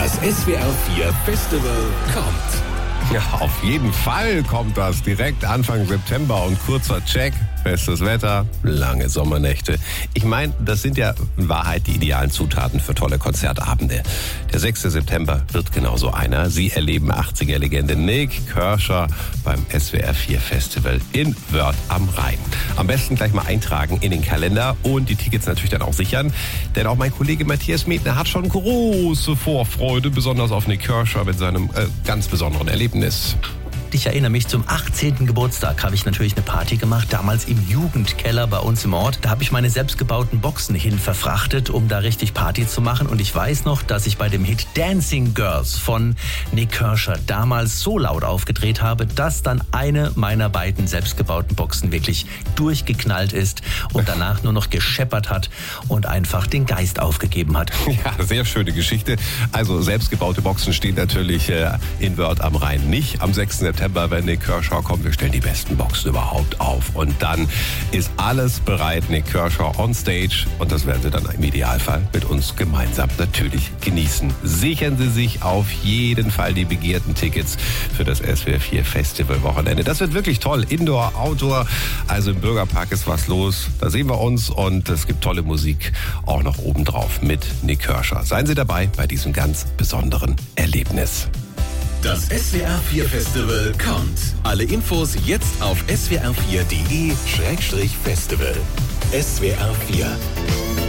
Das SWR 4 Festival kommt. Ja, auf jeden Fall kommt das direkt Anfang September und kurzer Check. Bestes Wetter, lange Sommernächte. Ich meine, das sind ja in Wahrheit die idealen Zutaten für tolle Konzertabende. Der 6. September wird genauso einer. Sie erleben 80er-Legende Nik Kershaw beim SWR 4 Festival in Wörth am Rhein. Am besten gleich mal eintragen in den Kalender und die Tickets natürlich dann auch sichern. Denn auch mein Kollege Matthias Medner hat schon große Vorfreude, besonders auf Nik Kershaw mit seinem ganz besonderen Erlebnis. Ich erinnere mich, zum 18. Geburtstag habe ich natürlich eine Party gemacht, damals im Jugendkeller bei uns im Ort. Da habe ich meine selbstgebauten Boxen hin verfrachtet, um da richtig Party zu machen. Und ich weiß noch, dass ich bei dem Hit Dancing Girls von Nik Kershaw damals so laut aufgedreht habe, dass dann eine meiner beiden selbstgebauten Boxen wirklich durchgeknallt ist und danach nur noch gescheppert hat und einfach den Geist aufgegeben hat. Ja, sehr schöne Geschichte. Also selbstgebaute Boxen stehen natürlich in Wörth am Rhein nicht. Am 6. September, wenn Nik Kershaw kommt, wir stellen die besten Boxen überhaupt auf. Und dann ist alles bereit, Nik Kershaw on stage. Und das werden Sie dann im Idealfall mit uns gemeinsam natürlich genießen. Sichern Sie sich auf jeden Fall die begehrten Tickets für das SWR 4 Festival Wochenende. Das wird wirklich toll. Indoor, Outdoor. Also im Bürgerpark ist was los. Da sehen wir uns und es gibt tolle Musik auch noch obendrauf mit Nik Kershaw. Seien Sie dabei bei diesem ganz besonderen Erlebnis. Das SWR 4 Festival kommt. Alle Infos jetzt auf swr4.de/festival. SWR 4